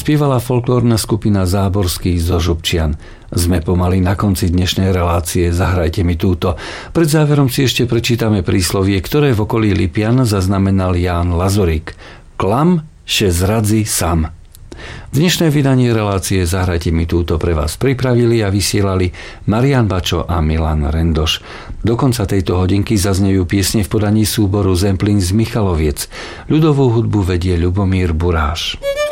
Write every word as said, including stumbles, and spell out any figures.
spievala folklórna skupina Záborský zo Župčian. Sme pomaly na konci dnešnej relácie Zahrajte mi túto. Pred záverom si ešte prečítame príslovie, ktoré v okolí Lipian zaznamenal Ján Lazorík. Klam še zradzi sam. Dnešné vydanie relácie Zahrajte mi túto pre vás pripravili a vysielali Marián Bačo a Milan Rendoš. Do konca tejto hodinky zaznejú piesne v podaní súboru Zemplín z Michaloviec. Ľudovú hudbu vedie Ľubomír Buráš.